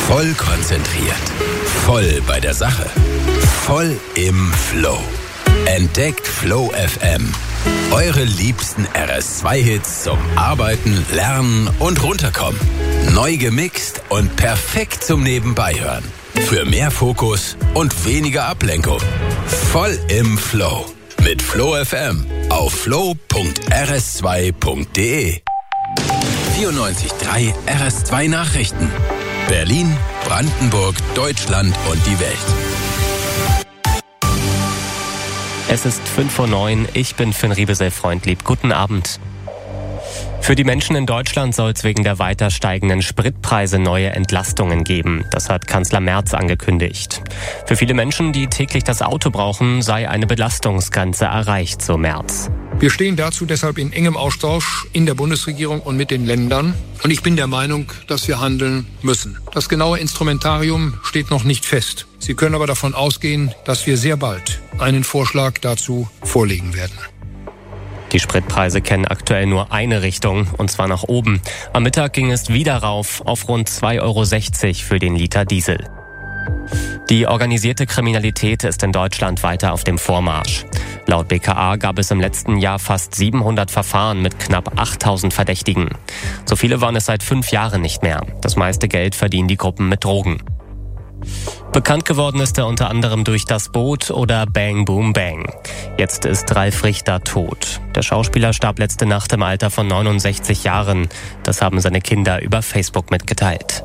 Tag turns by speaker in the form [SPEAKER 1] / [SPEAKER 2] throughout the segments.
[SPEAKER 1] Voll konzentriert. Voll bei der Sache. Voll im Flow. Entdeckt Flow FM. Eure liebsten RS2-Hits zum Arbeiten, Lernen und Runterkommen. Neu gemixt und perfekt zum Nebenbeihören. Für mehr Fokus und weniger Ablenkung. Voll im Flow. Mit Flow FM auf flow.rs2.de. 94.3 RS2 Nachrichten. Berlin, Brandenburg, Deutschland und die Welt.
[SPEAKER 2] Es ist 5:09 Uhr, ich bin Finn Riebesell-Freundlieb. Guten Abend. Für die Menschen in Deutschland soll es wegen der weiter steigenden Spritpreise neue Entlastungen geben. Das hat Kanzler Merz angekündigt. Für viele Menschen, die täglich das Auto brauchen, sei eine Belastungsgrenze erreicht, so Merz.
[SPEAKER 3] Wir stehen dazu deshalb in engem Austausch in der Bundesregierung und mit den Ländern. Und ich bin der Meinung, dass wir handeln müssen. Das genaue Instrumentarium steht noch nicht fest. Sie können aber davon ausgehen, dass wir sehr bald einen Vorschlag dazu vorlegen werden.
[SPEAKER 2] Die Spritpreise kennen aktuell nur eine Richtung, und zwar nach oben. Am Mittag ging es wieder rauf auf rund 2,60 € für den Liter Diesel. Die organisierte Kriminalität ist in Deutschland weiter auf dem Vormarsch. Laut BKA gab es im letzten Jahr fast 700 Verfahren mit knapp 8.000 Verdächtigen. So viele waren es seit 5 Jahren nicht mehr. Das meiste Geld verdienen die Gruppen mit Drogen. Bekannt geworden ist er unter anderem durch Das Boot oder Bang Boom Bang. Jetzt ist Ralf Richter tot. Der Schauspieler starb letzte Nacht im Alter von 69 Jahren. Das haben seine Kinder über Facebook mitgeteilt.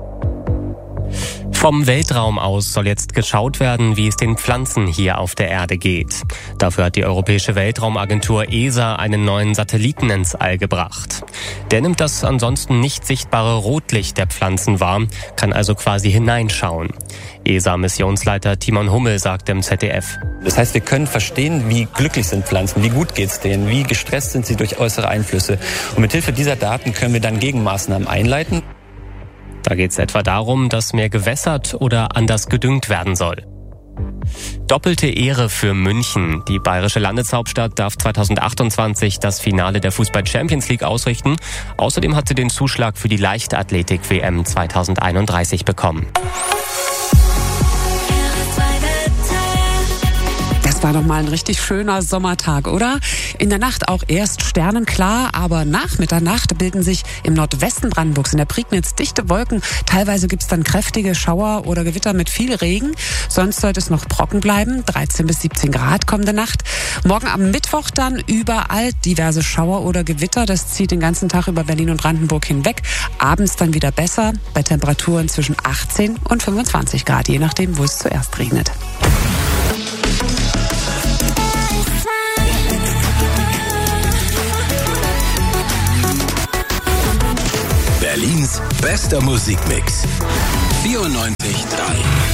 [SPEAKER 2] Vom Weltraum aus soll jetzt geschaut werden, wie es den Pflanzen hier auf der Erde geht. Dafür hat die Europäische Weltraumagentur ESA einen neuen Satelliten ins All gebracht. Der nimmt das ansonsten nicht sichtbare Rotlicht der Pflanzen wahr, kann also quasi hineinschauen. ESA-Missionsleiter Timon Hummel sagt im ZDF.
[SPEAKER 4] Das heißt, wir können verstehen, wie glücklich sind Pflanzen, wie gut geht's denen, wie gestresst sind sie durch äußere Einflüsse. Und mit Hilfe dieser Daten können wir dann Gegenmaßnahmen einleiten.
[SPEAKER 2] Da geht es etwa darum, dass mehr gewässert oder anders gedüngt werden soll. Doppelte Ehre für München. Die bayerische Landeshauptstadt darf 2028 das Finale der Fußball-Champions League ausrichten. Außerdem hat sie den Zuschlag für die Leichtathletik-WM 2031 bekommen.
[SPEAKER 5] War doch mal ein richtig schöner Sommertag, oder? In der Nacht auch erst sternenklar, aber nach Mitternacht bilden sich im Nordwesten Brandenburgs in der Prignitz dichte Wolken. Teilweise gibt's dann kräftige Schauer oder Gewitter mit viel Regen. Sonst sollte es noch trocken bleiben. 13 bis 17 Grad kommende Nacht. Morgen am Mittwoch dann überall diverse Schauer oder Gewitter. Das zieht den ganzen Tag über Berlin und Brandenburg hinweg. Abends dann wieder besser, bei Temperaturen zwischen 18 und 25 Grad, je nachdem, wo es zuerst regnet.
[SPEAKER 1] Berlins bester Musikmix. 94.3